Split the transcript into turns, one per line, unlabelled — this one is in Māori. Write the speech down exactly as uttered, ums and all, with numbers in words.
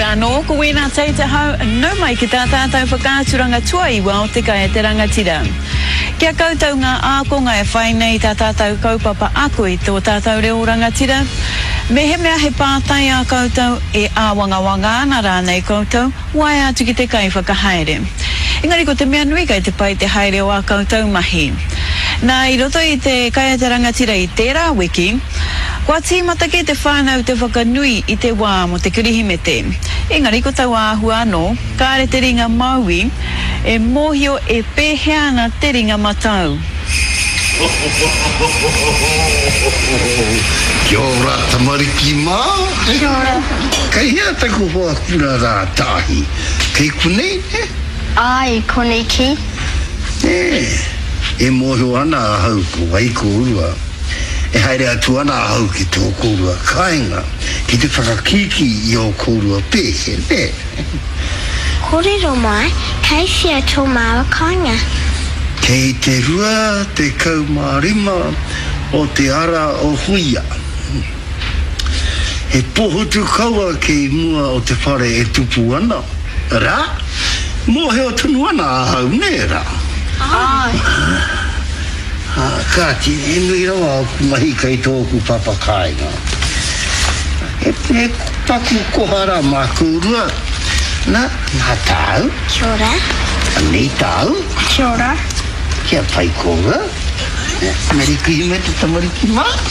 Kia no ko wena tai te hau no mai ki tā tātou whakāturanga tua iwa o te kai e te rangatira. Kia koutou ngā ākonga e whai nei tā tātou kaupapa ako i tō tātou reo rangatira. Me he mea he pātai a koutou e āwanga wanga ana rānei koutou, wai atu ki te kai whakahaere. Engari ko te mea nui kai te pai te haere o a koutou mahi. Nā i roto i te kai e te rangatira i tērā wiki, kua tīmata ki te whānau te whakanui i te wā mo te kirihimete. Engari ko tau āhua anō, kāre te ringa maui, e mōhio e pēhea ana te ringa matau.
Kia ora, tamariki mā.
Kia ora.
Kai hea taku hoa kura rā tāhi. Kei kunei, ne?
Ai, konei ki.
E, e mōhio ana a hau ko wai ko urua. E haere atu ana a hau ki tō kōrua kāinga, ki te whakakiki i o kōrua pēhe, ne?
Kōrero mai, kei whia tō māua kāinga.
Kei te rua te kaumārima o te ara o huia. He pohotu kaua kei mua o te whare e tupu ana. Rā? Mō heo tunu ana a hau, ne rā?
Ai.
Kāti, e nui rawa o mahi kai tōku papa kāinga. He, he taku kohara mā kūrua. Nā, nā tāu.
Kia ora.
Nei tāu.
Kia ora.
Kia pai kōra. Mariki me te tamariki mā.